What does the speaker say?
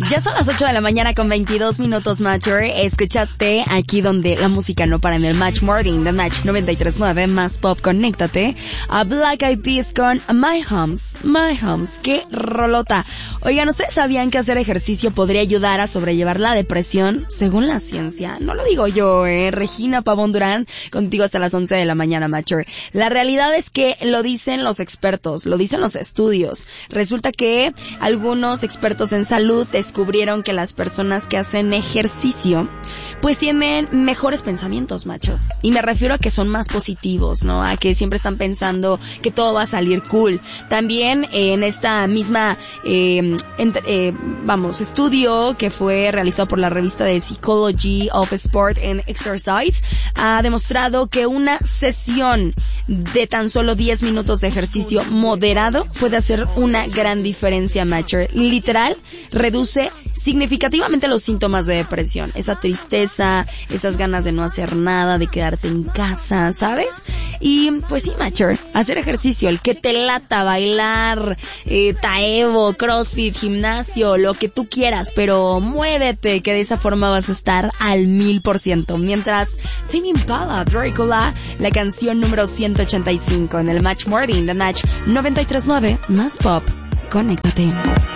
Ya son las 8 de la mañana con 22 minutos, Matcher. Escuchaste aquí donde la música no para en el Match Morning, The Match 93.9, más pop, conéctate, a Black Eyed Peas con My Homes. Qué rolota. Oigan, ¿ustedes sabían que hacer ejercicio podría ayudar a sobrellevar la depresión? Según la ciencia. No lo digo yo, Regina Pavón Durán, contigo hasta las 11 de la mañana, Matcher. La realidad es que lo dicen los expertos, lo dicen los estudios. Resulta que algunos expertos en salud descubrieron que las personas que hacen ejercicio pues tienen mejores pensamientos, macho. Y me refiero a que son más positivos, ¿no? A que siempre están pensando que todo va a salir cool. También en esta misma estudio que fue realizado por la revista de Psychology of Sport and Exercise ha demostrado que una sesión de tan solo 10 minutos de ejercicio moderado puede hacer una gran diferencia, Matcher. Literal, reduce significativamente los síntomas de depresión, esa tristeza, esas ganas de no hacer nada, de quedarte en casa, ¿sabes? Y pues sí, Matcher, hacer ejercicio, el que te lata, bailar, taebo, crossfit, gimnasio, lo que tú quieras, pero muévete, que de esa forma vas a estar al 1000%. Mientras Tame Impala, Dracula, la canción número 185 en el Match Morning, The Match 93.9, más pop, conéctate.